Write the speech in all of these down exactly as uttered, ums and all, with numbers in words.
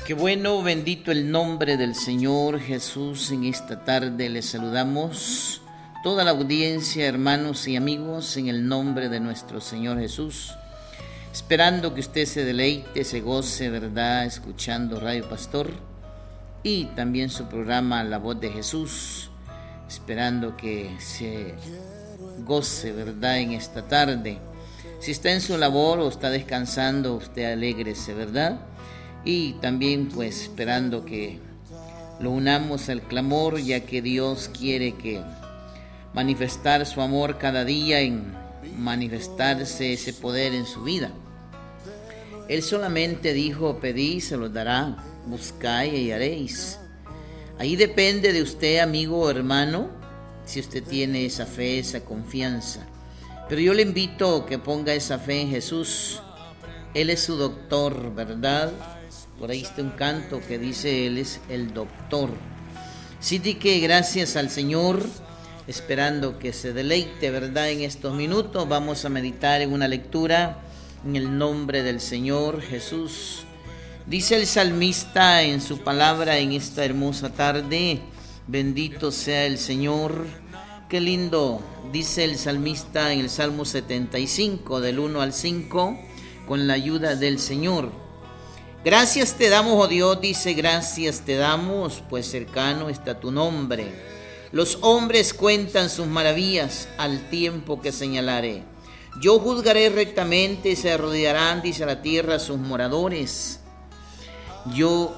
Qué bueno, bendito el nombre del Señor Jesús. En esta tarde les saludamos toda la audiencia, hermanos y amigos, en el nombre de nuestro Señor Jesús, esperando que usted se deleite, se goce, ¿verdad?, escuchando Radio Pastor y también su programa La Voz de Jesús, esperando que se goce, ¿verdad?, en esta tarde. Si está en su labor o está descansando, usted alégrese, ¿verdad? Y también pues esperando que lo unamos al clamor, ya que Dios quiere que manifestar su amor cada día, en manifestarse ese poder en su vida. Él solamente dijo: pedid, se los dará, buscáis y haréis. Ahí depende de usted, amigo o hermano, si usted tiene esa fe, esa confianza. Pero yo le invito a que ponga esa fe en Jesús. Él es su doctor, ¿verdad? Por ahí está un canto que dice: Él es el doctor. Así que gracias al Señor, esperando que se deleite, ¿verdad? En estos minutos vamos a meditar en una lectura en el nombre del Señor Jesús. Dice el salmista en su palabra en esta hermosa tarde: bendito sea el Señor. Qué lindo, dice el salmista en el Salmo setenta y cinco, del uno al cinco, con la ayuda del Señor. Gracias te damos, oh Dios, dice, gracias te damos, pues cercano está tu nombre. Los hombres cuentan sus maravillas al tiempo que señalaré. Yo juzgaré rectamente y se arrodillarán, dice la tierra, sus moradores. Yo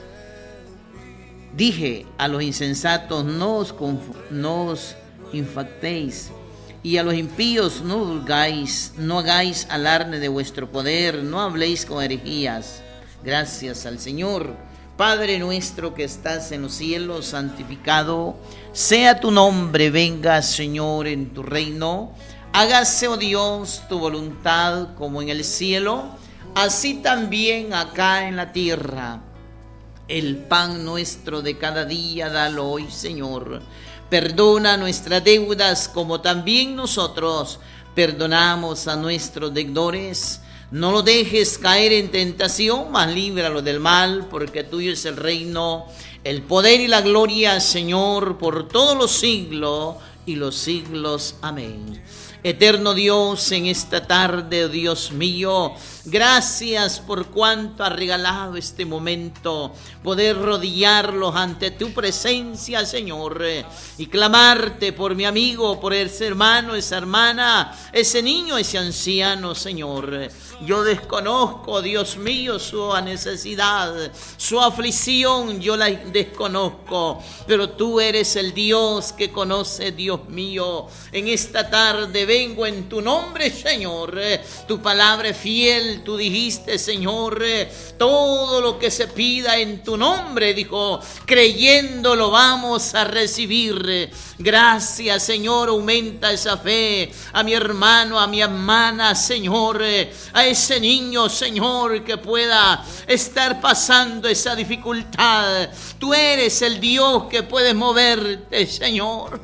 dije a los insensatos: no os, conf- no os infactéis, y a los impíos no vulgáis, no hagáis alarde de vuestro poder, no habléis con herejías. Gracias al Señor. Padre nuestro que estás en los cielos, santificado sea tu nombre. Venga, Señor, en tu reino. Hágase, oh Dios, tu voluntad como en el cielo, así también acá en la tierra. El pan nuestro de cada día, dalo hoy, Señor. Perdona nuestras deudas como también nosotros perdonamos a nuestros deudores. No lo dejes caer en tentación, mas líbralo del mal, porque tuyo es el reino, el poder y la gloria, Señor, por todos los siglos y los siglos. Amén. Eterno Dios, en esta tarde, oh Dios mío, gracias por cuanto has regalado este momento, poder rodillarlos ante tu presencia, Señor, y clamarte por mi amigo, por ese hermano, esa hermana, ese niño, ese anciano, Señor. Yo desconozco, Dios mío, su necesidad, su aflicción, yo la desconozco, pero tú eres el Dios que conoce, Dios mío. En esta tarde vengo en tu nombre, Señor. Tu palabra es fiel, tú dijiste, Señor, todo lo que se pida en tu nombre, dijo, creyendo lo vamos a recibir. Gracias, Señor, aumenta esa fe a mi hermano, a mi hermana, Señor, a ese niño, Señor, que pueda estar pasando esa dificultad. Tú eres el Dios que puedes moverte, Señor.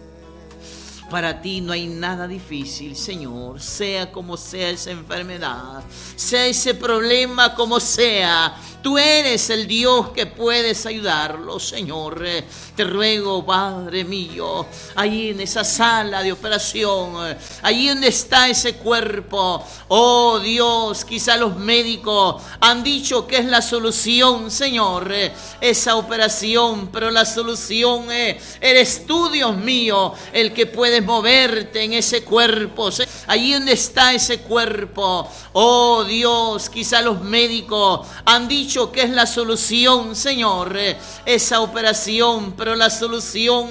Para ti no hay nada difícil, Señor, sea como sea esa enfermedad, sea ese problema como sea. Tú eres el Dios que puedes ayudarlo, Señor. Te ruego, Padre mío, ahí en esa sala de operación, ahí donde está ese cuerpo, oh Dios, quizá los médicos han dicho que es la solución, Señor, esa operación, pero la solución es, eres tú, Dios mío, el que puedes moverte en ese cuerpo. Allí donde está ese cuerpo, oh Dios, quizá los médicos han dicho que es la solución, Señor, esa operación, pero la solución